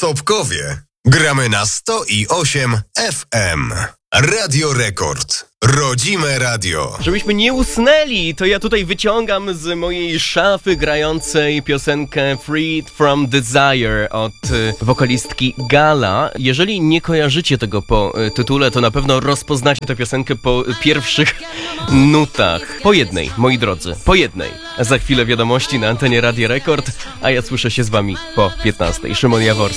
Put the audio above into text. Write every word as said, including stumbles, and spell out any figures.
Sobkowie. Gramy na sto i osiem F M. Radio Rekord. Rodzime radio. Żebyśmy nie usnęli, to ja tutaj wyciągam z mojej szafy grającej piosenkę Freed from Desire od y, wokalistki Gala. Jeżeli nie kojarzycie tego po y, tytule, to na pewno rozpoznacie tę piosenkę po y, pierwszych nutach. Po jednej, moi drodzy, po jednej. Za chwilę wiadomości na antenie Radia Rekord, a ja słyszę się z wami po piętnastej. Szymon Jaworski.